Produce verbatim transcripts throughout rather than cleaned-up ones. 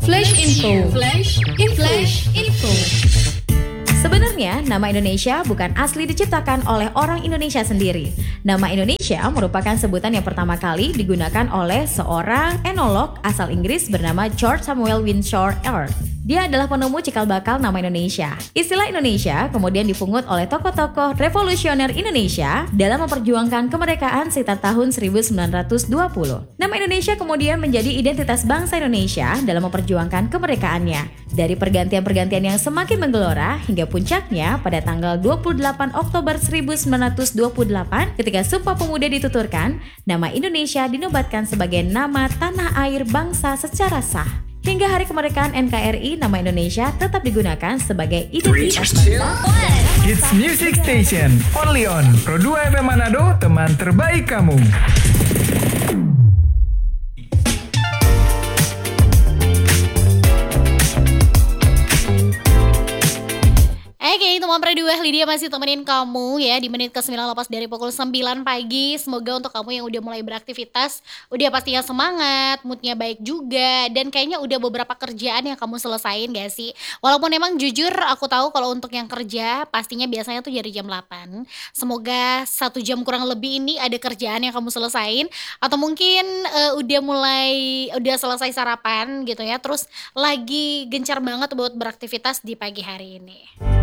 Flash Info. Flash Info. Flash Info. Sebenarnya, nama Indonesia bukan asli diciptakan oleh orang Indonesia sendiri. Nama Indonesia merupakan sebutan yang pertama kali digunakan oleh seorang enolog asal Inggris bernama George Samuel Windsor Earp. Dia adalah penemu cikal bakal nama Indonesia. Istilah Indonesia kemudian dipungut oleh tokoh-tokoh revolusioner Indonesia dalam memperjuangkan kemerdekaan sekitar tahun seribu sembilan ratus dua puluh. Nama Indonesia kemudian menjadi identitas bangsa Indonesia dalam memperjuangkan kemerdekaannya. Dari pergantian-pergantian yang semakin menggelora hingga puncaknya pada tanggal dua puluh delapan Oktober seribu sembilan ratus dua puluh delapan ketika Sumpah Pemuda dituturkan, nama Indonesia dinobatkan sebagai nama tanah air bangsa secara sah. Hingga hari kemerdekaan N K R I, nama Indonesia tetap digunakan sebagai identitas bangsa. It's Music Station, only on Pro dua F M Manado, teman terbaik kamu. Oke, teman Pro dua, Lydia masih temenin kamu ya di menit ke sembilan lepas dari pukul sembilan pagi. Semoga untuk kamu yang udah mulai beraktivitas, udah pastinya semangat, moodnya baik juga, dan kayaknya udah beberapa kerjaan yang kamu selesain gak sih? Walaupun emang jujur aku tahu kalau untuk yang kerja pastinya biasanya tuh dari jam delapan. Semoga satu jam kurang lebih ini ada kerjaan yang kamu selesain, atau mungkin eh, udah mulai udah selesai sarapan gitu ya, terus lagi gencar banget buat beraktivitas di pagi hari ini.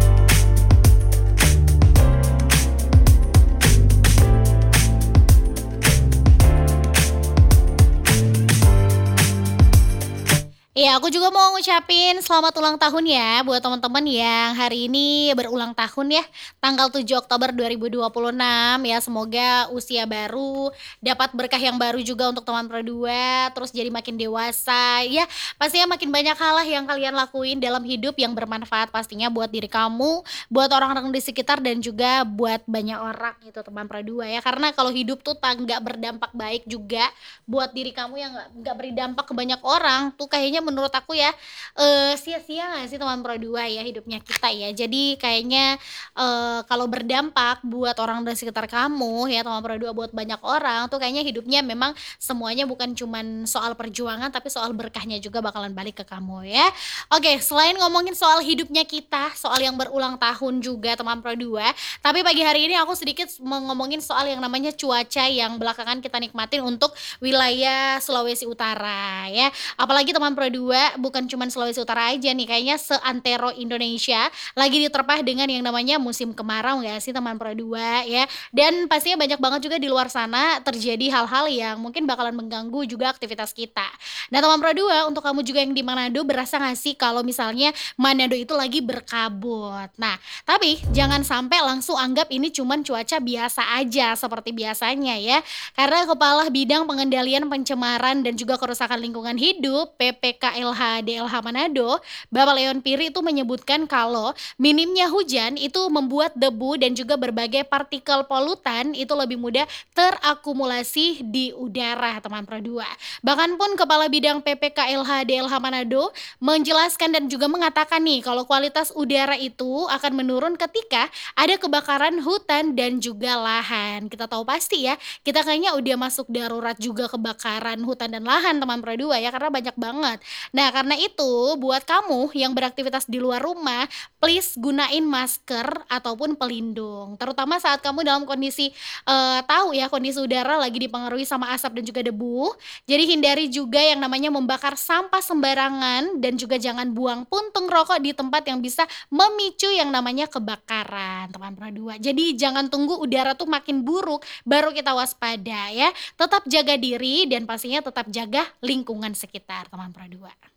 Iya, aku juga mau ngucapin selamat ulang tahun ya buat teman-teman yang hari ini berulang tahun ya, tanggal tujuh Oktober dua ribu dua puluh enam ya. Semoga usia baru dapat berkah yang baru juga untuk teman Pro dua, terus jadi makin dewasa ya. Pastinya makin banyak hal lah yang kalian lakuin dalam hidup yang bermanfaat pastinya buat diri kamu, buat orang-orang di sekitar, dan juga buat banyak orang gitu teman Pro dua ya. Karena kalau hidup tuh tak nggak berdampak baik juga buat diri kamu yang nggak nggak beri dampak ke banyak orang tuh kayaknya menurut aku ya eh, sia-sia gak sih teman Pro dua ya hidupnya kita ya. Jadi kayaknya eh, kalau berdampak buat orang di sekitar kamu ya teman Pro dua, buat banyak orang tuh kayaknya hidupnya memang semuanya bukan cuman soal perjuangan, tapi soal berkahnya juga bakalan balik ke kamu ya. Oke, selain ngomongin soal hidupnya kita, soal yang berulang tahun juga teman Pro dua, tapi pagi hari ini aku sedikit mau ngomongin soal yang namanya cuaca yang belakangan kita nikmatin untuk wilayah Sulawesi Utara ya. Apalagi teman Pro dua, bukan cuman Sulawesi Utara aja nih, kayaknya seantero Indonesia lagi diterpah dengan yang namanya musim kemarau gak sih teman Pro dua ya. Dan pastinya banyak banget juga di luar sana terjadi hal-hal yang mungkin bakalan mengganggu juga aktivitas kita. Nah teman Pro dua, untuk kamu juga yang di Manado, berasa gak sih kalau misalnya Manado itu lagi berkabut? Nah tapi jangan sampai langsung anggap ini cuman cuaca biasa aja seperti biasanya ya. Karena Kepala Bidang Pengendalian Pencemaran dan juga Kerusakan Lingkungan Hidup P P K L H D L H Manado, Bapak Leon Piri itu menyebutkan kalau minimnya hujan itu membuat debu dan juga berbagai partikel polutan itu lebih mudah terakumulasi di udara teman Pro dua. Bahkan pun Kepala Bidang P P K L H D L H Manado menjelaskan dan juga mengatakan nih kalau kualitas udara itu akan menurun ketika ada kebakaran hutan dan juga lahan. Kita tahu pasti ya, kita kayaknya udah masuk darurat juga kebakaran hutan dan lahan teman Pro dua ya, karena banyak banget. Nah karena itu buat kamu yang beraktivitas di luar rumah, please gunain masker ataupun pelindung, terutama saat kamu dalam kondisi uh, tahu ya kondisi udara lagi dipengaruhi sama asap dan juga debu. Jadi hindari juga yang namanya membakar sampah sembarangan, dan juga jangan buang puntung rokok di tempat yang bisa memicu yang namanya kebakaran teman Pro dua. Jadi jangan tunggu udara tuh makin buruk baru kita waspada ya. Tetap jaga diri dan pastinya tetap jaga lingkungan sekitar teman Pro dua.